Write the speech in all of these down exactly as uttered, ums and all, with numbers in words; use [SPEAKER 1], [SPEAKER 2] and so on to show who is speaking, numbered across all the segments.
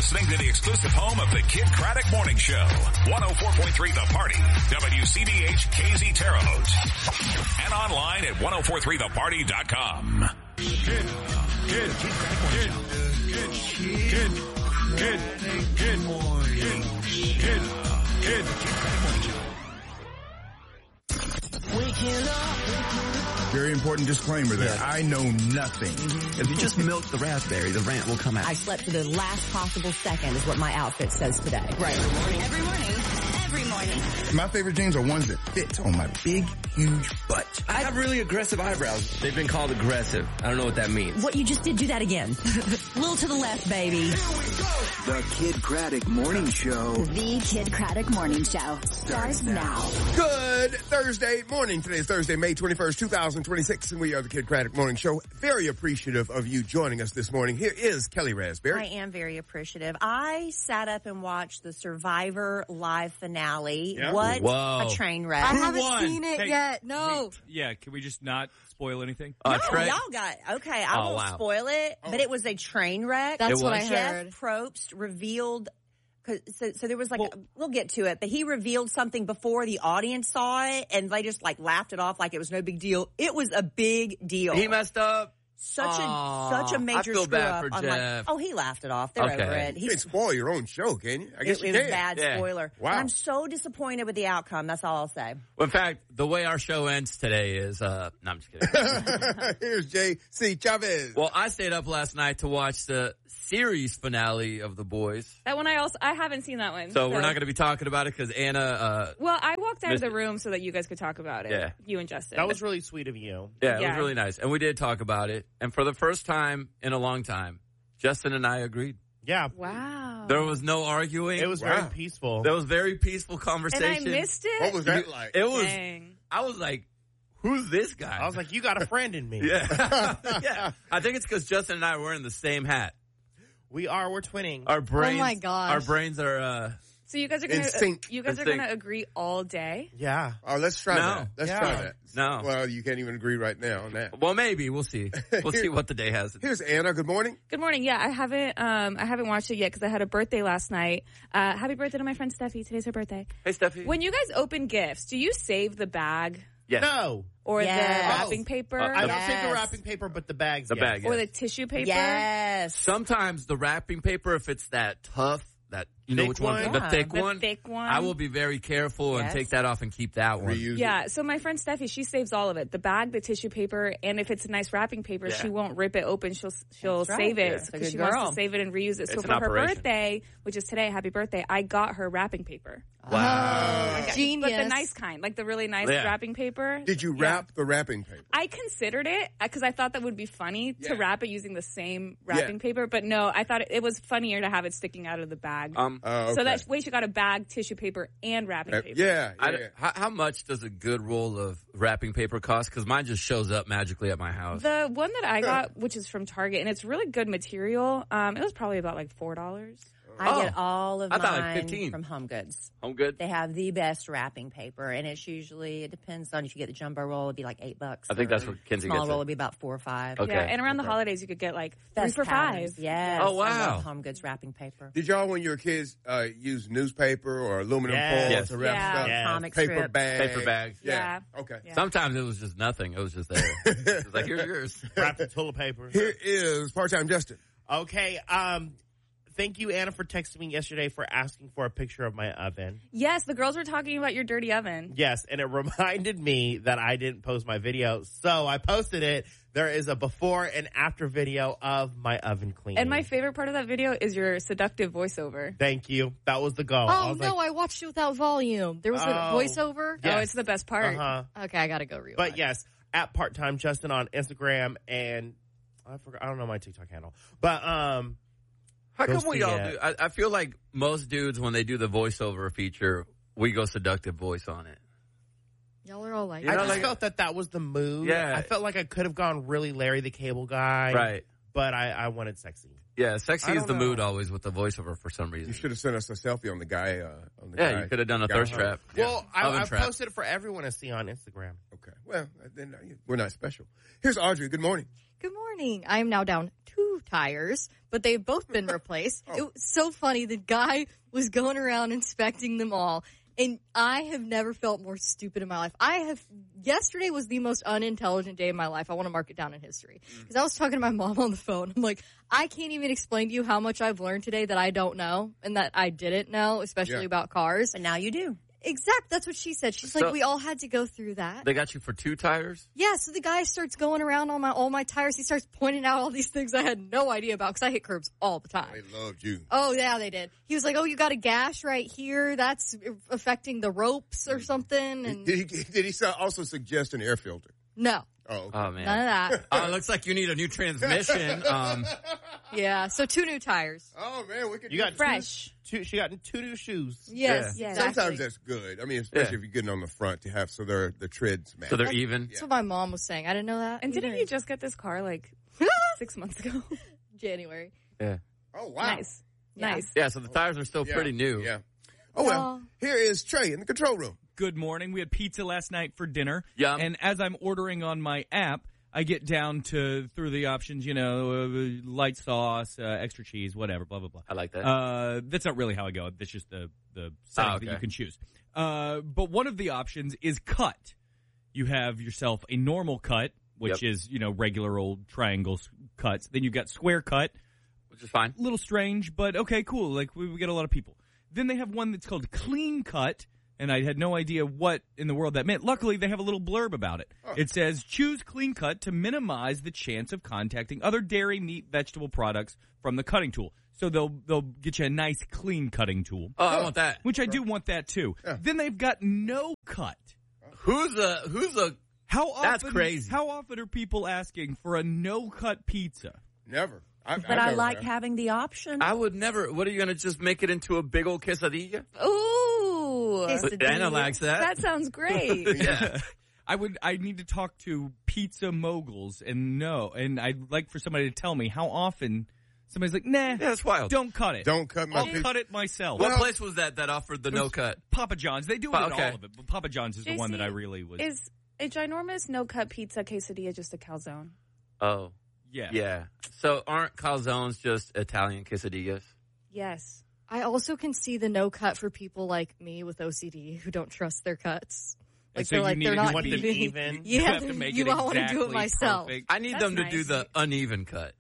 [SPEAKER 1] listening to the exclusive home of the Kid Craddock Morning Show. one oh four point three The Party. W C B H K Z Terre Haute. And online at ten forty-three the party dot com.
[SPEAKER 2] Kid, kid, kid, kid, kid, kid, kid, kid, kid, kid.
[SPEAKER 3] Waking up.
[SPEAKER 4] Very important disclaimer there. Yeah. I know nothing.
[SPEAKER 5] Mm-hmm. If you just milk the raspberry, the rant will come out.
[SPEAKER 6] I slept to the last possible second is what my outfit says today.
[SPEAKER 3] Right. Every morning. Every morning. Every morning.
[SPEAKER 4] My favorite jeans are ones that fit on my big, huge butt.
[SPEAKER 5] I have really aggressive eyebrows. They've been called aggressive. I don't know what that means.
[SPEAKER 6] What you just did, do that again. Little to the left, baby.
[SPEAKER 7] Here we go. The Kid Craddock Morning Show.
[SPEAKER 8] The Kid Craddock Morning Show starts now.
[SPEAKER 2] Good Thursday morning. Today is Thursday, May twenty-first, twenty twenty-six, and we are the Kid Craddock Morning Show. Very appreciative of you joining us this morning. Here is Kelly Raspberry.
[SPEAKER 9] I am very appreciative. I sat up and watched the Survivor live finale.
[SPEAKER 2] Yeah.
[SPEAKER 9] What
[SPEAKER 5] Whoa.
[SPEAKER 9] a train wreck.
[SPEAKER 10] I
[SPEAKER 9] Who
[SPEAKER 10] haven't
[SPEAKER 9] won?
[SPEAKER 10] seen it
[SPEAKER 11] Hey,
[SPEAKER 10] yet. No.
[SPEAKER 11] hey, yeah, can we just not spoil anything?
[SPEAKER 5] Uh,
[SPEAKER 9] no,
[SPEAKER 5] Trey?
[SPEAKER 9] y'all got okay. I
[SPEAKER 5] Oh,
[SPEAKER 9] won't
[SPEAKER 5] wow.
[SPEAKER 9] spoil it, but it was a train wreck.
[SPEAKER 10] That's
[SPEAKER 5] It
[SPEAKER 10] what
[SPEAKER 5] was?
[SPEAKER 10] I
[SPEAKER 9] Jeff
[SPEAKER 10] heard.
[SPEAKER 9] Probst revealed. Cause, so, so there was like,
[SPEAKER 11] Well-
[SPEAKER 9] a, we'll get to it, but he revealed something before the audience saw it, and they just like laughed it off like it was no big deal. It was a big deal.
[SPEAKER 5] He messed up.
[SPEAKER 9] such
[SPEAKER 5] Aw,
[SPEAKER 9] a such a major
[SPEAKER 5] I feel
[SPEAKER 9] screw
[SPEAKER 5] bad
[SPEAKER 9] up.
[SPEAKER 5] for
[SPEAKER 9] I'm
[SPEAKER 5] Jeff.
[SPEAKER 9] like, oh, he laughed it off. They're
[SPEAKER 5] Okay.
[SPEAKER 9] over it.
[SPEAKER 2] You
[SPEAKER 9] He
[SPEAKER 2] can't spoil your own show, can you? I guess
[SPEAKER 9] it,
[SPEAKER 2] you
[SPEAKER 9] it was
[SPEAKER 2] can.
[SPEAKER 9] bad
[SPEAKER 5] Yeah.
[SPEAKER 9] spoiler.
[SPEAKER 2] Wow.
[SPEAKER 9] And I'm so disappointed with the outcome. That's all I'll say.
[SPEAKER 5] Well, in fact, the way our show ends today is, uh, no, I'm just kidding.
[SPEAKER 2] Here's J C Chavez.
[SPEAKER 5] Well, I stayed up last night to watch the series finale of The Boys.
[SPEAKER 10] That one I also I haven't seen that one.
[SPEAKER 5] So, we're not going to be talking about it because Anna, uh,
[SPEAKER 10] Well, I walked out of
[SPEAKER 5] Missed
[SPEAKER 10] the
[SPEAKER 5] it.
[SPEAKER 10] room so that you guys could talk about it.
[SPEAKER 5] Yeah.
[SPEAKER 10] You and Justin.
[SPEAKER 12] That was really sweet of you.
[SPEAKER 5] yeah, it
[SPEAKER 10] Yeah.
[SPEAKER 5] was really nice. And we did talk about it. And for the first time in a long time, Justin and I agreed.
[SPEAKER 12] Yeah.
[SPEAKER 10] Wow.
[SPEAKER 5] There was no arguing.
[SPEAKER 12] It was
[SPEAKER 2] Wow.
[SPEAKER 12] very peaceful.
[SPEAKER 5] There was very peaceful
[SPEAKER 10] and
[SPEAKER 5] conversation.
[SPEAKER 10] I missed it.
[SPEAKER 2] What was that like?
[SPEAKER 5] It was,
[SPEAKER 10] Dang.
[SPEAKER 5] I was like, who's this guy?
[SPEAKER 12] I was like, you got a friend in me.
[SPEAKER 5] yeah. yeah. I think it's because Justin and I are wearing the same hat.
[SPEAKER 12] We are. We're twinning.
[SPEAKER 5] Our brains,
[SPEAKER 10] my gosh.
[SPEAKER 5] our brains are, uh,
[SPEAKER 10] So you guys are
[SPEAKER 2] In
[SPEAKER 10] gonna
[SPEAKER 2] sync.
[SPEAKER 10] you guys
[SPEAKER 5] In
[SPEAKER 10] are gonna
[SPEAKER 5] sync.
[SPEAKER 10] agree all day?
[SPEAKER 12] Yeah.
[SPEAKER 2] Oh, let's try
[SPEAKER 5] No.
[SPEAKER 2] that. Let's
[SPEAKER 12] Yeah.
[SPEAKER 2] try that.
[SPEAKER 5] No.
[SPEAKER 2] Well, you can't even agree right now on that.
[SPEAKER 5] well, maybe we'll see. We'll see what the day has.
[SPEAKER 2] Here's Anna. Good morning.
[SPEAKER 10] Good morning. Yeah, I haven't um I haven't watched it yet because I had a birthday last night. Uh, happy birthday to my friend Steffi. Today's her birthday.
[SPEAKER 5] Hey, Steffi.
[SPEAKER 10] When you guys open gifts, do you save the bag
[SPEAKER 5] yes.
[SPEAKER 12] No.
[SPEAKER 10] or
[SPEAKER 9] Yes.
[SPEAKER 10] the wrapping paper
[SPEAKER 5] Uh,
[SPEAKER 12] I don't
[SPEAKER 9] Yes.
[SPEAKER 12] take the wrapping paper, but the bags.
[SPEAKER 5] The
[SPEAKER 12] yes.
[SPEAKER 5] bag,
[SPEAKER 10] or
[SPEAKER 5] yes.
[SPEAKER 10] the tissue paper?
[SPEAKER 9] Yes.
[SPEAKER 5] Sometimes the wrapping paper, if it's that tough, that you know
[SPEAKER 12] Thick
[SPEAKER 5] which one,
[SPEAKER 12] one?
[SPEAKER 5] the
[SPEAKER 9] Yeah.
[SPEAKER 5] thick
[SPEAKER 10] The
[SPEAKER 5] one,
[SPEAKER 10] thick one.
[SPEAKER 5] I will be very careful and
[SPEAKER 9] Yes.
[SPEAKER 5] take that off and keep that one.
[SPEAKER 2] Reuse
[SPEAKER 10] Yeah,
[SPEAKER 2] it.
[SPEAKER 10] so my friend Steffi, she saves all of it. The bag, the tissue paper, and if it's a nice wrapping paper,
[SPEAKER 5] Yeah.
[SPEAKER 10] she won't rip it open. She'll she'll
[SPEAKER 9] That's right.
[SPEAKER 10] save it
[SPEAKER 9] Yeah. It's a
[SPEAKER 10] because
[SPEAKER 9] good
[SPEAKER 10] she
[SPEAKER 9] girl.
[SPEAKER 10] wants to save it and reuse it. So
[SPEAKER 5] It's an
[SPEAKER 10] for her
[SPEAKER 5] operation.
[SPEAKER 10] birthday, which is today, happy birthday, I got her wrapping paper.
[SPEAKER 5] Wow.
[SPEAKER 10] Genius. But the nice kind, like the really nice
[SPEAKER 5] Yeah.
[SPEAKER 10] wrapping paper.
[SPEAKER 2] Did you
[SPEAKER 10] Yeah.
[SPEAKER 2] wrap the wrapping paper?
[SPEAKER 10] I considered it because I thought that would be funny
[SPEAKER 2] Yeah.
[SPEAKER 10] to wrap it using the same wrapping
[SPEAKER 2] Yeah.
[SPEAKER 10] paper. But no, I thought it, it was funnier to have it sticking out of the bag.
[SPEAKER 5] Um,
[SPEAKER 2] Uh, okay.
[SPEAKER 10] So that way she got a bag, tissue paper, and wrapping
[SPEAKER 2] Uh,
[SPEAKER 10] paper.
[SPEAKER 2] yeah,
[SPEAKER 5] I,
[SPEAKER 2] yeah.
[SPEAKER 5] how, how much does a good roll of wrapping paper cost? Because mine just shows up magically at my house.
[SPEAKER 10] The one that I got, which is from Target, and it's really good material, um, it was probably about like four dollars.
[SPEAKER 9] I
[SPEAKER 5] Oh.
[SPEAKER 9] get all of
[SPEAKER 5] I thought like
[SPEAKER 9] mine
[SPEAKER 5] fifteen.
[SPEAKER 9] from Home Goods.
[SPEAKER 5] Home good.
[SPEAKER 9] They have the best wrapping paper, and it's usually, it depends on if you get the jumbo roll, it'd be like eight bucks.
[SPEAKER 5] I think
[SPEAKER 9] or
[SPEAKER 5] that's what Kenzie
[SPEAKER 9] small
[SPEAKER 5] gets
[SPEAKER 9] roll
[SPEAKER 5] it.
[SPEAKER 9] would be about four or five.
[SPEAKER 5] Okay.
[SPEAKER 10] Yeah, and around the
[SPEAKER 2] Okay.
[SPEAKER 10] holidays you could get like three
[SPEAKER 9] Best
[SPEAKER 10] for
[SPEAKER 9] patterns.
[SPEAKER 10] five.
[SPEAKER 9] Yes.
[SPEAKER 5] Oh,
[SPEAKER 9] I
[SPEAKER 5] wow.
[SPEAKER 9] love Home Goods wrapping paper.
[SPEAKER 2] Did y'all, when you were kids, uh, use newspaper or aluminum
[SPEAKER 12] Yes.
[SPEAKER 2] foil
[SPEAKER 5] Yes.
[SPEAKER 2] to wrap
[SPEAKER 10] Yeah.
[SPEAKER 2] stuff?
[SPEAKER 12] Yes.
[SPEAKER 9] Comic
[SPEAKER 2] Paper
[SPEAKER 9] strips.
[SPEAKER 2] bags.
[SPEAKER 5] Paper bags.
[SPEAKER 2] Yeah.
[SPEAKER 10] Yeah.
[SPEAKER 2] Okay.
[SPEAKER 10] Yeah.
[SPEAKER 5] Sometimes it was just nothing. It was just there. It was like, here's yours.
[SPEAKER 12] Wrapped in toilet paper.
[SPEAKER 2] Here is part-time Justin.
[SPEAKER 12] Okay. Um, thank you, Anna, for texting me yesterday for asking for a picture of my oven.
[SPEAKER 10] Yes, the girls were talking about your dirty oven.
[SPEAKER 12] Yes, and it reminded me that I didn't post my video, so I posted it. There is a before and after video of my oven cleaning.
[SPEAKER 10] And my favorite part of that video is your seductive voiceover.
[SPEAKER 12] Thank you. That was the goal. I
[SPEAKER 13] Oh,
[SPEAKER 12] was
[SPEAKER 13] no,
[SPEAKER 12] like,
[SPEAKER 13] I watched it without volume. There was a
[SPEAKER 12] Oh.
[SPEAKER 13] voiceover.
[SPEAKER 12] Yes.
[SPEAKER 10] Oh, it's the best part.
[SPEAKER 12] uh-huh.
[SPEAKER 13] Okay, I gotta go rewatch.
[SPEAKER 12] But yes, at part-time Justin on Instagram, and I forgot, I don't know my TikTok handle, but um,
[SPEAKER 5] How
[SPEAKER 12] Go
[SPEAKER 5] come we
[SPEAKER 12] see
[SPEAKER 5] all
[SPEAKER 12] it.
[SPEAKER 5] do? I, I feel like most dudes, when they do the voiceover feature, we go seductive voice on it.
[SPEAKER 13] Y'all are all like,
[SPEAKER 5] You
[SPEAKER 12] I
[SPEAKER 5] know,
[SPEAKER 12] just
[SPEAKER 5] like-
[SPEAKER 12] felt that that was the move.
[SPEAKER 5] Yeah.
[SPEAKER 12] I felt like I could have gone really Larry the Cable Guy,
[SPEAKER 5] Right.
[SPEAKER 12] But I, I wanted sexy.
[SPEAKER 5] Yeah,
[SPEAKER 2] I
[SPEAKER 5] sexy is
[SPEAKER 2] don't
[SPEAKER 5] the
[SPEAKER 2] know.
[SPEAKER 5] mood always with the voiceover for some
[SPEAKER 2] You
[SPEAKER 5] reason.
[SPEAKER 2] should have sent us a selfie on the guy. Uh, on the
[SPEAKER 5] Yeah,
[SPEAKER 2] guy.
[SPEAKER 5] you could have done a
[SPEAKER 2] guy
[SPEAKER 5] thirst
[SPEAKER 2] home.
[SPEAKER 5] trap.
[SPEAKER 12] Well, I,
[SPEAKER 5] Oven
[SPEAKER 12] I
[SPEAKER 5] trap.
[SPEAKER 12] posted it for everyone to see on Instagram.
[SPEAKER 2] Okay. Well, then uh, we're not special. Here's Audrey. Good morning.
[SPEAKER 13] good morning. I am now down two tires, but they've both been replaced.
[SPEAKER 2] Oh.
[SPEAKER 13] It was so funny. The guy was going around inspecting them all, and I have never felt more stupid in my life. I have, yesterday was the most unintelligent day of my life. I want to mark it down in history. Because I was talking to my mom on the phone. I'm like, I can't even explain to you how much I've learned today that I don't know and that I didn't know, especially
[SPEAKER 9] Yeah.
[SPEAKER 13] about cars.
[SPEAKER 9] But now you do.
[SPEAKER 13] Exact. That's what she said. She's
[SPEAKER 5] So-
[SPEAKER 13] like, we all had to go through that.
[SPEAKER 5] They got you for two tires?
[SPEAKER 13] Yeah, so the guy starts going around on my all my tires. He starts pointing out all these things I had no idea about because I hit curbs all the time.
[SPEAKER 2] They loved you.
[SPEAKER 13] Oh, yeah, they did. He was like, oh, you got a gash right here. That's affecting the ropes or something. And
[SPEAKER 2] Did he, did he su- also suggest an air filter?
[SPEAKER 13] no,
[SPEAKER 2] Oh, okay.
[SPEAKER 5] Oh, man.
[SPEAKER 13] none of that.
[SPEAKER 5] Oh, it looks like you need a new transmission. Um,
[SPEAKER 13] Yeah, so two new tires.
[SPEAKER 2] Oh, man, we could
[SPEAKER 12] You
[SPEAKER 2] do
[SPEAKER 12] got
[SPEAKER 13] Fresh.
[SPEAKER 12] Two, two, she got two new shoes.
[SPEAKER 13] Yes,
[SPEAKER 5] Yeah.
[SPEAKER 13] yes.
[SPEAKER 2] Sometimes that's good. I mean, especially
[SPEAKER 5] Yeah.
[SPEAKER 2] if you're getting on the front to have so they're the treads match.
[SPEAKER 5] so they're even.
[SPEAKER 13] That's what my mom was saying. I didn't know that.
[SPEAKER 10] And didn't
[SPEAKER 13] either.
[SPEAKER 10] you just get this car like six months ago?
[SPEAKER 13] January.
[SPEAKER 5] Yeah.
[SPEAKER 2] Oh, wow.
[SPEAKER 10] Nice.
[SPEAKER 13] Yeah.
[SPEAKER 10] Nice.
[SPEAKER 5] Yeah, so the tires are still
[SPEAKER 2] Yeah,
[SPEAKER 5] pretty new.
[SPEAKER 2] Yeah. Oh, well, here is Trey in the control room.
[SPEAKER 11] Good morning. We had pizza last night for dinner.
[SPEAKER 5] Yum.
[SPEAKER 11] And as I'm ordering on my app, I get down to through the options, you know, uh, light sauce, uh, extra cheese, whatever, blah, blah, blah.
[SPEAKER 5] I like that.
[SPEAKER 11] Uh, that's not really how I go. That's just the, the setting
[SPEAKER 5] Oh, okay.
[SPEAKER 11] that you can choose. Uh, but one of the options is cut. You have yourself a normal cut, which
[SPEAKER 5] Yep.
[SPEAKER 11] is, you know, regular old triangle s- cuts. Then you've got square cut.
[SPEAKER 5] Which is fine.
[SPEAKER 11] A little strange, but okay, cool. Like, we, we get a lot of people. Then they have one that's called clean cut, and I had no idea what in the world that meant. Luckily, they have a little blurb about it.
[SPEAKER 2] Oh.
[SPEAKER 11] It says, choose clean cut to minimize the chance of contacting other dairy, meat, vegetable products from the cutting tool. So they'll they'll get you a nice clean cutting tool.
[SPEAKER 5] Oh, I want that.
[SPEAKER 11] Which I do want that too.
[SPEAKER 2] Yeah.
[SPEAKER 11] Then they've got no cut.
[SPEAKER 5] Who's a, who's a,
[SPEAKER 11] How often,
[SPEAKER 5] That's crazy.
[SPEAKER 11] How often are people asking for a no cut pizza?
[SPEAKER 2] Never. I,
[SPEAKER 9] But I like having the option.
[SPEAKER 5] I would never, what are you going to just make it into a big old quesadilla?
[SPEAKER 10] Ooh.
[SPEAKER 5] Anna likes that.
[SPEAKER 10] That sounds great.
[SPEAKER 5] Yeah.
[SPEAKER 11] I would. I need to talk to pizza moguls and know, and I'd like for somebody to tell me how often somebody's like, nah,
[SPEAKER 5] Yeah, that's wild.
[SPEAKER 11] don't cut it.
[SPEAKER 2] Don't cut my
[SPEAKER 11] I'll
[SPEAKER 2] pizza.
[SPEAKER 11] cut it myself.
[SPEAKER 5] What place was that that offered the
[SPEAKER 11] It
[SPEAKER 5] no
[SPEAKER 11] was
[SPEAKER 5] cut?
[SPEAKER 11] Papa John's. They do it
[SPEAKER 5] Oh,
[SPEAKER 11] at
[SPEAKER 5] okay.
[SPEAKER 11] all of it, but Papa John's is the one
[SPEAKER 10] J C,
[SPEAKER 11] that I really was.
[SPEAKER 10] Is a ginormous no cut pizza quesadilla just a calzone?
[SPEAKER 5] Oh,
[SPEAKER 11] yeah.
[SPEAKER 5] yeah. So aren't calzones just Italian quesadillas?
[SPEAKER 10] Yes.
[SPEAKER 13] I also can see the no cut for people like me with O C D who don't trust their cuts.
[SPEAKER 11] And
[SPEAKER 13] Like
[SPEAKER 11] so
[SPEAKER 13] they're
[SPEAKER 11] you
[SPEAKER 13] like
[SPEAKER 11] need
[SPEAKER 13] they're
[SPEAKER 11] it-
[SPEAKER 13] not
[SPEAKER 11] you want them
[SPEAKER 13] even.
[SPEAKER 11] even?
[SPEAKER 13] Yeah,
[SPEAKER 11] You have to make
[SPEAKER 13] you
[SPEAKER 11] it
[SPEAKER 13] want to do it
[SPEAKER 11] exactly
[SPEAKER 13] myself.
[SPEAKER 11] perfect.
[SPEAKER 5] I need
[SPEAKER 10] That's
[SPEAKER 5] them to
[SPEAKER 10] nice.
[SPEAKER 5] do the uneven cut.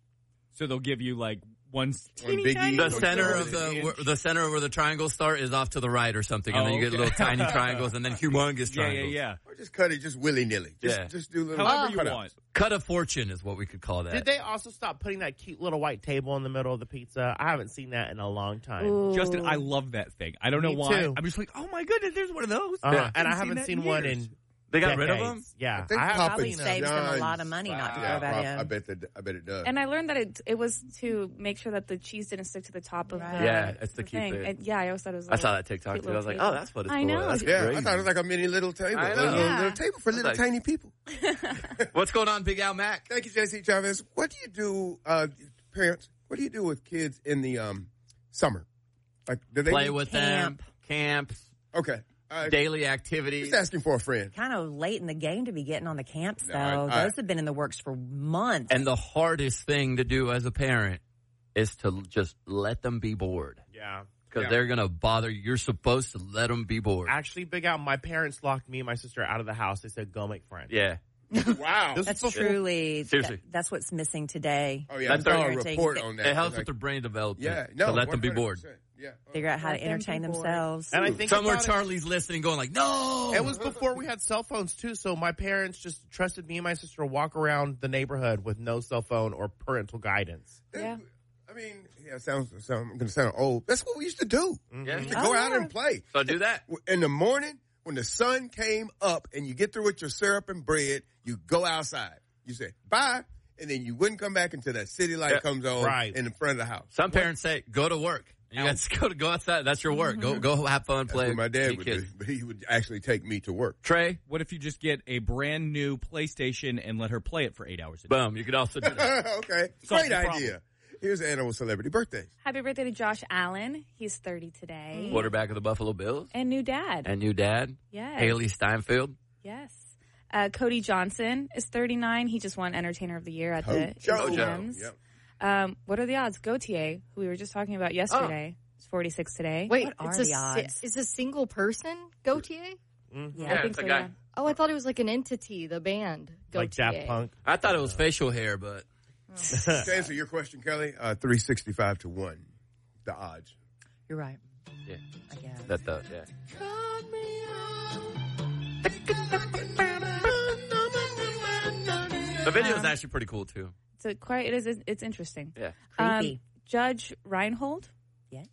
[SPEAKER 11] So they'll give you like one
[SPEAKER 2] One biggie.
[SPEAKER 11] tiny-
[SPEAKER 5] The
[SPEAKER 2] Don't
[SPEAKER 5] center
[SPEAKER 2] go
[SPEAKER 5] of
[SPEAKER 2] to
[SPEAKER 5] the
[SPEAKER 2] the
[SPEAKER 5] where, the center where the triangles start is off to the right or something, and
[SPEAKER 11] Oh,
[SPEAKER 5] then you get
[SPEAKER 11] okay.
[SPEAKER 5] little tiny triangles and then humongous
[SPEAKER 11] Yeah, yeah,
[SPEAKER 5] triangles.
[SPEAKER 11] yeah.
[SPEAKER 2] Or just cut it just willy-nilly. Just,
[SPEAKER 5] Yeah.
[SPEAKER 2] just do little
[SPEAKER 11] However you
[SPEAKER 2] cutouts.
[SPEAKER 11] want.
[SPEAKER 5] Cut a fortune is what we could call that.
[SPEAKER 12] Did they also stop putting that cute little white table in the middle of the pizza? I haven't seen that in a long time.
[SPEAKER 10] Ooh.
[SPEAKER 11] Justin, I love that thing. I don't know
[SPEAKER 12] Me
[SPEAKER 11] why.
[SPEAKER 12] too.
[SPEAKER 11] I'm just like, oh my goodness, there's one of those.
[SPEAKER 12] Uh-huh.
[SPEAKER 5] Yeah.
[SPEAKER 12] And I
[SPEAKER 11] Haven't
[SPEAKER 12] haven't
[SPEAKER 11] seen
[SPEAKER 12] seen,
[SPEAKER 11] that
[SPEAKER 12] one
[SPEAKER 11] in years.
[SPEAKER 12] in
[SPEAKER 5] They got rid of them?
[SPEAKER 12] decades. Yeah,
[SPEAKER 2] I think
[SPEAKER 12] I
[SPEAKER 2] Papa
[SPEAKER 12] haven't
[SPEAKER 9] Probably
[SPEAKER 12] seen
[SPEAKER 9] saves
[SPEAKER 12] them.
[SPEAKER 9] them a
[SPEAKER 2] John's-
[SPEAKER 9] lot of money not to
[SPEAKER 2] yeah,
[SPEAKER 9] throw that
[SPEAKER 2] prob-
[SPEAKER 9] in.
[SPEAKER 2] I bet that. I bet it does.
[SPEAKER 10] And I learned that it it was to make sure that the cheese didn't stick to the top of
[SPEAKER 9] Right.
[SPEAKER 10] the
[SPEAKER 5] Yeah, it's to
[SPEAKER 10] the
[SPEAKER 5] keep
[SPEAKER 10] thing.
[SPEAKER 5] it.
[SPEAKER 10] And, yeah, I always thought it was.
[SPEAKER 5] I
[SPEAKER 10] Like
[SPEAKER 5] saw that TikTok
[SPEAKER 10] cute
[SPEAKER 5] too. I was
[SPEAKER 10] little
[SPEAKER 5] like, oh,
[SPEAKER 10] table.
[SPEAKER 5] that's what it's
[SPEAKER 10] I
[SPEAKER 5] for.
[SPEAKER 10] know.
[SPEAKER 5] That's
[SPEAKER 2] yeah,
[SPEAKER 5] crazy.
[SPEAKER 2] I thought it was like a mini little table.
[SPEAKER 5] I
[SPEAKER 2] A
[SPEAKER 5] know.
[SPEAKER 2] little,
[SPEAKER 10] Yeah.
[SPEAKER 2] little table for little
[SPEAKER 5] like-
[SPEAKER 2] tiny people.
[SPEAKER 5] What's going on, Big Al Mac?
[SPEAKER 2] Thank you, J C Chavez. What do you do, uh, parents? What do you do with kids in the um, summer? Like, do they
[SPEAKER 5] Play
[SPEAKER 2] do-
[SPEAKER 5] with
[SPEAKER 9] Camp.
[SPEAKER 5] them, camps,
[SPEAKER 2] Okay, uh,
[SPEAKER 5] daily activities.
[SPEAKER 2] just asking for a friend.
[SPEAKER 9] Kind of late in the game to be getting on the camps, though.
[SPEAKER 2] No, I- I-
[SPEAKER 9] Those have been in the works for months.
[SPEAKER 5] And the hardest thing to do as a parent is to just let them be bored.
[SPEAKER 12] Yeah.
[SPEAKER 5] Because
[SPEAKER 2] Yeah.
[SPEAKER 5] they're going to bother you. You're supposed to let them be bored.
[SPEAKER 12] Actually, Big Al, my parents locked me and my sister out of the house. They said, go make friends.
[SPEAKER 5] Yeah.
[SPEAKER 2] Wow.
[SPEAKER 12] This
[SPEAKER 9] That's
[SPEAKER 12] was before-
[SPEAKER 9] truly,
[SPEAKER 5] Seriously.
[SPEAKER 9] that- that's what's missing today.
[SPEAKER 2] Oh yeah,
[SPEAKER 5] That's
[SPEAKER 2] I saw
[SPEAKER 5] our
[SPEAKER 2] a
[SPEAKER 9] parenting.
[SPEAKER 2] report on that.
[SPEAKER 5] It helps
[SPEAKER 2] Like,
[SPEAKER 5] with their brain development.
[SPEAKER 2] yeah, no,
[SPEAKER 5] to let them be bored.
[SPEAKER 2] one hundred percent. Yeah.
[SPEAKER 9] Figure out how
[SPEAKER 10] Let
[SPEAKER 9] to
[SPEAKER 10] them
[SPEAKER 9] entertain
[SPEAKER 10] be bored.
[SPEAKER 9] themselves.
[SPEAKER 12] And I think
[SPEAKER 5] Somewhere
[SPEAKER 12] about it-
[SPEAKER 5] Charlie's listening going like, no.
[SPEAKER 12] It was before we had cell phones too, so my parents just trusted me and my sister to walk around the neighborhood with no cell phone or parental guidance.
[SPEAKER 10] Yeah.
[SPEAKER 2] I mean, yeah, it sounds, sound, I'm going to sound old. That's what we used to do.
[SPEAKER 5] Yeah.
[SPEAKER 2] To go
[SPEAKER 9] Oh,
[SPEAKER 2] out
[SPEAKER 9] yeah.
[SPEAKER 2] and play.
[SPEAKER 5] So do that.
[SPEAKER 2] In the morning, when the sun came up and you get through with your syrup and bread, you go outside. You say, bye. And then you wouldn't come back until that city light
[SPEAKER 5] Yeah.
[SPEAKER 2] comes on
[SPEAKER 12] Right.
[SPEAKER 2] in the front of the house.
[SPEAKER 5] Some parents say, go to work. You got to go to go outside. That's your work. Go go have fun,
[SPEAKER 2] That's
[SPEAKER 5] play.
[SPEAKER 2] what my dad
[SPEAKER 5] be
[SPEAKER 2] would
[SPEAKER 5] kids.
[SPEAKER 2] do. But he would actually take me to work.
[SPEAKER 5] Trey,
[SPEAKER 11] What if you just get a brand new PlayStation and let her play it for eight hours a day?
[SPEAKER 5] boom. You could also do that.
[SPEAKER 2] Okay.
[SPEAKER 11] Solve
[SPEAKER 2] Great
[SPEAKER 11] the
[SPEAKER 2] idea.
[SPEAKER 11] problem.
[SPEAKER 2] Here's an animal celebrity birthdays.
[SPEAKER 10] Happy birthday to Josh Allen. He's thirty today.
[SPEAKER 5] Quarterback of the Buffalo Bills
[SPEAKER 10] And new dad.
[SPEAKER 5] and new dad,
[SPEAKER 10] Yes.
[SPEAKER 5] Haley Steinfeld.
[SPEAKER 10] Yes. Uh, Cody Johnson is thirty-nine. He just won Entertainer of the Year at the
[SPEAKER 2] Joe.
[SPEAKER 10] A C Ms.
[SPEAKER 2] Yep.
[SPEAKER 10] Um, what are the odds? Gautier, who we were just talking about yesterday,
[SPEAKER 2] Oh.
[SPEAKER 10] is forty-six today.
[SPEAKER 13] Wait,
[SPEAKER 9] What are
[SPEAKER 13] it's
[SPEAKER 9] the
[SPEAKER 13] a, si-
[SPEAKER 9] odds?
[SPEAKER 13] Is a single person Gautier?
[SPEAKER 12] Mm-hmm.
[SPEAKER 10] Yeah, I think
[SPEAKER 5] it's a
[SPEAKER 10] so,
[SPEAKER 5] guy.
[SPEAKER 10] yeah.
[SPEAKER 13] Oh, I thought it was like an entity, the band.
[SPEAKER 12] Like
[SPEAKER 13] Gautier.
[SPEAKER 12] Daft Punk.
[SPEAKER 5] I thought it was facial hair, but
[SPEAKER 2] To answer your question, Kelly, uh, three sixty-five to one, the odds.
[SPEAKER 9] You're right.
[SPEAKER 5] yeah,
[SPEAKER 9] I guess.
[SPEAKER 5] that does. Yeah. The video is
[SPEAKER 10] Um,
[SPEAKER 5] actually pretty cool too.
[SPEAKER 10] It's a quite. It is. It's interesting.
[SPEAKER 5] Yeah.
[SPEAKER 9] Creepy.
[SPEAKER 10] Um, Judge Reinhold
[SPEAKER 9] Yes.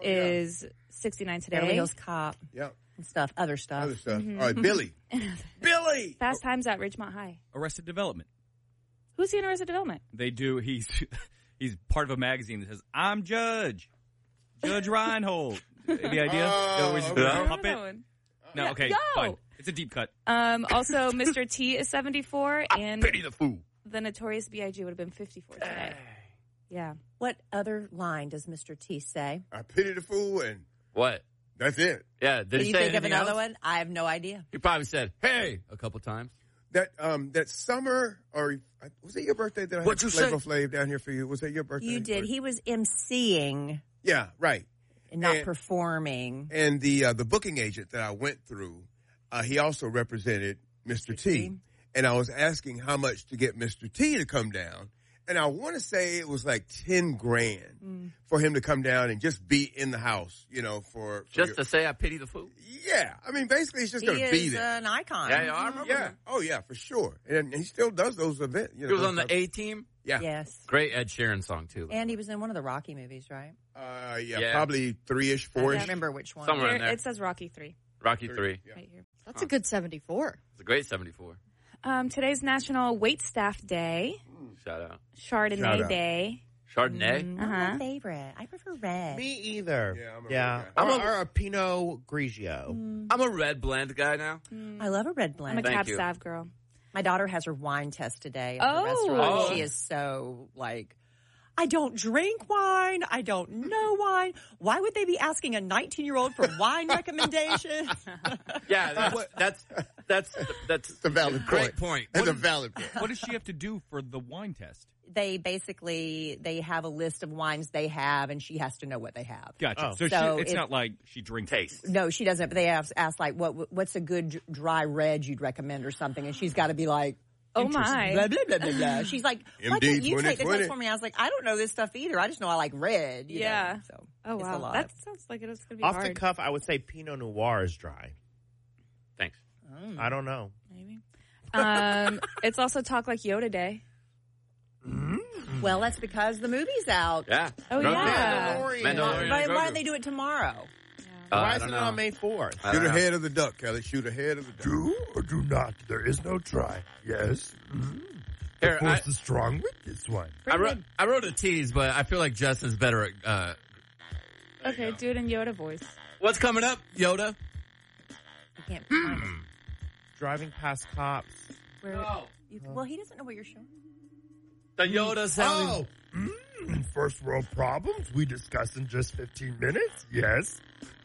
[SPEAKER 10] is sixty-nine today.
[SPEAKER 9] Beverly Hills Cop
[SPEAKER 2] Yep.
[SPEAKER 9] and stuff, other stuff.
[SPEAKER 2] Other stuff.
[SPEAKER 10] Mhm.
[SPEAKER 2] All right, Billy. Billy!
[SPEAKER 10] Fast Times at Ridgemont High.
[SPEAKER 11] Arrested Development.
[SPEAKER 10] Who's he in Arrested Development?
[SPEAKER 11] They do. He's he's part of a magazine that says, "I'm Judge, Judge Reinhold." Any idea?
[SPEAKER 2] Oh,
[SPEAKER 11] No, where's
[SPEAKER 2] okay.
[SPEAKER 11] the
[SPEAKER 2] I don't
[SPEAKER 11] puppet?
[SPEAKER 10] know.
[SPEAKER 11] No,
[SPEAKER 10] Yeah,
[SPEAKER 11] okay,
[SPEAKER 10] yo!
[SPEAKER 11] fine. It's a deep cut.
[SPEAKER 10] Um, also, Mister T is seventy-four, and
[SPEAKER 5] Pity the fool.
[SPEAKER 10] the Notorious B I G would have been fifty-four today. Yeah.
[SPEAKER 9] What other line does Mister T say?
[SPEAKER 2] I pity the fool, and
[SPEAKER 5] What?
[SPEAKER 2] that's it.
[SPEAKER 5] Yeah. Did
[SPEAKER 9] Can
[SPEAKER 5] he
[SPEAKER 9] you
[SPEAKER 5] say
[SPEAKER 9] think of
[SPEAKER 5] anything
[SPEAKER 9] another
[SPEAKER 5] else?
[SPEAKER 9] one? I have no idea.
[SPEAKER 5] He probably said, "Hey," a couple times.
[SPEAKER 2] That um that summer, or uh, was it your birthday that I
[SPEAKER 5] What'd
[SPEAKER 2] had
[SPEAKER 5] you say?
[SPEAKER 2] Flavor Flav down here for you? Was that your birthday?
[SPEAKER 9] You did.
[SPEAKER 2] Or-
[SPEAKER 9] He was emceeing
[SPEAKER 2] yeah, right.
[SPEAKER 9] and not
[SPEAKER 2] And-
[SPEAKER 9] performing.
[SPEAKER 2] And the uh, the booking agent that I went through, uh, he also represented Mister T.
[SPEAKER 9] T.
[SPEAKER 2] And I was asking how much to get Mister T to come down. And I want to say it was like ten grand
[SPEAKER 9] Mm.
[SPEAKER 2] for him to come down and just be in the house, you know, for, for
[SPEAKER 5] Just
[SPEAKER 2] your-
[SPEAKER 5] to say, "I pity the fool."
[SPEAKER 2] yeah. I mean, basically, he's just
[SPEAKER 9] He
[SPEAKER 2] going to be
[SPEAKER 9] is
[SPEAKER 2] there.
[SPEAKER 9] an icon.
[SPEAKER 5] Yeah, yeah, I remember.
[SPEAKER 2] yeah.
[SPEAKER 5] him.
[SPEAKER 2] Oh, yeah, for sure. And he still does those events. You know,
[SPEAKER 5] He was
[SPEAKER 2] those
[SPEAKER 5] on the
[SPEAKER 2] types-
[SPEAKER 5] A Team.
[SPEAKER 2] Yeah.
[SPEAKER 9] Yes.
[SPEAKER 5] Great Ed Sheeran song too.
[SPEAKER 9] And he was in one of the Rocky movies, right?
[SPEAKER 2] Uh, yeah,
[SPEAKER 5] Yeah.
[SPEAKER 2] probably three-ish,
[SPEAKER 9] I
[SPEAKER 2] four-ish.
[SPEAKER 9] don't remember which one.
[SPEAKER 5] Somewhere
[SPEAKER 10] There-
[SPEAKER 5] in there.
[SPEAKER 10] it says Rocky three
[SPEAKER 5] Rocky Three.
[SPEAKER 2] Yeah.
[SPEAKER 10] right here.
[SPEAKER 13] That's a good seventy-four.
[SPEAKER 5] It's a great seventy-four.
[SPEAKER 10] Um, today's National Waitstaff Day,
[SPEAKER 5] Shout out.
[SPEAKER 10] Chardonnay
[SPEAKER 2] Shout out.
[SPEAKER 10] Day.
[SPEAKER 5] Chardonnay.
[SPEAKER 10] Mm,
[SPEAKER 9] Not my
[SPEAKER 10] uh-huh.
[SPEAKER 9] favorite. I prefer red.
[SPEAKER 12] Me either.
[SPEAKER 2] Yeah, I'm a
[SPEAKER 12] yeah.
[SPEAKER 2] red guy.
[SPEAKER 12] Or,
[SPEAKER 5] I'm a-
[SPEAKER 12] or a Pinot Grigio.
[SPEAKER 5] I'm a red blend guy now.
[SPEAKER 9] I love a red
[SPEAKER 10] I'm
[SPEAKER 9] blend.
[SPEAKER 10] a
[SPEAKER 5] Thank
[SPEAKER 10] Cab
[SPEAKER 5] you.
[SPEAKER 10] Sav girl.
[SPEAKER 9] My daughter has her wine test today at
[SPEAKER 10] Oh.
[SPEAKER 9] the restaurant.
[SPEAKER 5] Oh.
[SPEAKER 9] She is so like, I don't drink wine. I don't know wine. Why would they be asking a nineteen-year-old for wine recommendations?
[SPEAKER 5] Yeah, that's that's that's that's
[SPEAKER 2] It's a valid
[SPEAKER 5] great
[SPEAKER 2] point.
[SPEAKER 5] point.
[SPEAKER 2] It's a valid point.
[SPEAKER 11] What does she have to do for the wine test?
[SPEAKER 9] They basically they have a list of wines they have, and she has to know what they have.
[SPEAKER 11] Gotcha.
[SPEAKER 12] Oh.
[SPEAKER 11] So,
[SPEAKER 9] So
[SPEAKER 11] she, it's
[SPEAKER 9] it-
[SPEAKER 11] not like she drinks.
[SPEAKER 5] Taste.
[SPEAKER 9] No, she doesn't. But they ask, ask like, what what's a good dry red you'd recommend or something, and she's got to be like,
[SPEAKER 10] Oh
[SPEAKER 9] interesting,
[SPEAKER 10] my.
[SPEAKER 9] blah blah blah blah blah. She's like, why
[SPEAKER 2] M D
[SPEAKER 9] can't you take the
[SPEAKER 2] twenty
[SPEAKER 9] test for me? I was like, I don't know this stuff either. I just know I like red. you
[SPEAKER 10] Yeah.
[SPEAKER 9] know, so
[SPEAKER 10] Oh
[SPEAKER 9] it's
[SPEAKER 10] wow,
[SPEAKER 9] a lot.
[SPEAKER 10] that sounds like it was going to be
[SPEAKER 12] Off
[SPEAKER 10] hard.
[SPEAKER 12] the cuff, I would say Pinot Noir is dry.
[SPEAKER 5] Thanks.
[SPEAKER 12] I don't know.
[SPEAKER 10] Maybe. Um, it's also Talk Like Yoda Day.
[SPEAKER 9] Well, that's because the movie's out.
[SPEAKER 5] Yeah.
[SPEAKER 10] Oh,
[SPEAKER 5] Grogu.
[SPEAKER 10] yeah.
[SPEAKER 12] Mandalorian.
[SPEAKER 5] Mandalorian.
[SPEAKER 9] Why,
[SPEAKER 5] and
[SPEAKER 9] why
[SPEAKER 5] Grogu.
[SPEAKER 9] don't they do it tomorrow?
[SPEAKER 5] Uh,
[SPEAKER 12] Why
[SPEAKER 5] I
[SPEAKER 12] isn't
[SPEAKER 5] don't
[SPEAKER 12] it
[SPEAKER 5] know.
[SPEAKER 12] on May fourth?
[SPEAKER 5] I
[SPEAKER 2] Shoot
[SPEAKER 5] don't know.
[SPEAKER 2] ahead of the duck, Kelly. Shoot ahead of the duck.
[SPEAKER 14] Do or do not. There is no try. Yes. Mm. The
[SPEAKER 5] Here,
[SPEAKER 14] force
[SPEAKER 5] I-
[SPEAKER 14] is strong with this one.
[SPEAKER 5] I wrote, I wrote a tease, but I feel like Justin's better at. Uh,
[SPEAKER 10] Okay, do it in Yoda voice.
[SPEAKER 5] what's coming up, Yoda?
[SPEAKER 9] You can't find it.
[SPEAKER 12] Driving past cops.
[SPEAKER 9] Where, you, well, he doesn't know what you're showing.
[SPEAKER 5] The Yoda sounding.
[SPEAKER 14] Oh, mm, first world problems we discuss in just fifteen minutes. Yes.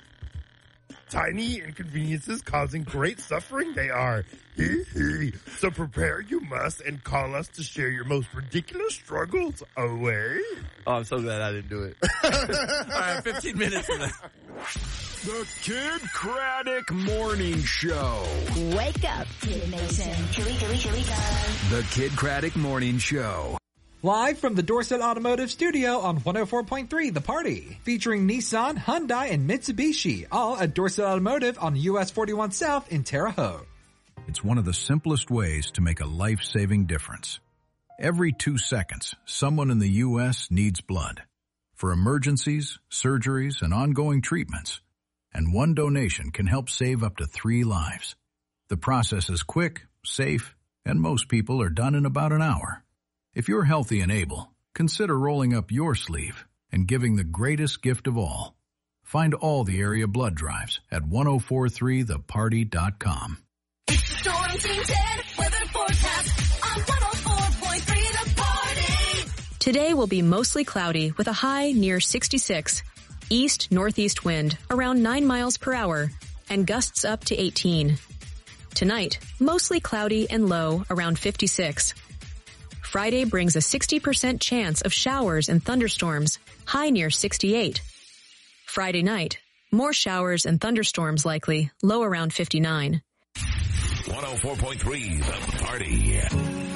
[SPEAKER 14] Tiny inconveniences causing great suffering they are. Hee hee. So prepare you must and call us to share your most ridiculous struggles away.
[SPEAKER 5] Oh, I'm so glad I didn't do it. All right, fifteen minutes of that.
[SPEAKER 15] The Kid Craddock Morning Show.
[SPEAKER 8] Wake up, Kid Nation. Here we, here we, here we go.
[SPEAKER 15] The Kid Craddock Morning Show.
[SPEAKER 16] Live from the Dorset Automotive Studio on one oh four point three The Party. Featuring Nissan, Hyundai, and Mitsubishi. All at Dorset Automotive on U S forty-one South in Terre Haute.
[SPEAKER 17] It's one of the simplest ways to make a life-saving difference. Every two seconds, someone in the U S needs blood. For emergencies, surgeries, and ongoing treatments. And one donation can help save up to three lives. The process is quick, safe, and most people are done in about an hour. If you're healthy and able, consider rolling up your sleeve and giving the greatest gift of all. Find all the area blood drives at ten forty-three the party dot com.
[SPEAKER 8] Storm Team ten, weather forecast on one oh four point three The Party.
[SPEAKER 18] Today will be mostly cloudy with a high near sixty-six. East-northeast wind around nine miles per hour and gusts up to eighteen. Tonight, mostly cloudy and low around fifty-six. Friday brings a sixty percent chance of showers and thunderstorms, high near sixty-eight. Friday night, more showers and thunderstorms likely, low around fifty-nine.
[SPEAKER 1] one oh four point three The Party.